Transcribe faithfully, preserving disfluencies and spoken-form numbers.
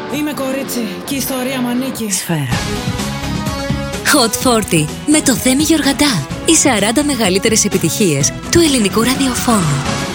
Είμαι κορίτσι και η ιστορία μ' ανήκει. Σφαίρα. Hot σαράντα με το Θέμη Γεωργαντά. Οι σαράντα μεγαλύτερες επιτυχίες του ελληνικού ραδιοφώνου.